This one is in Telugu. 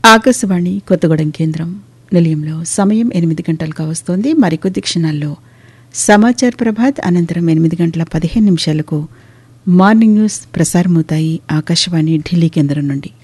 ఆకాశవాణి కొత్తగూడెం కేంద్రం నిలయంలో సమయం 8 గంటలు కావస్తోంది. మరికొద్ది క్షణాల్లో సమాచార్ ప్రభాత్, అనంతరం 8:15 మార్నింగ్ న్యూస్ ప్రసారమవుతాయి ఆకాశవాణి ఢిల్లీ కేంద్రం నుండి.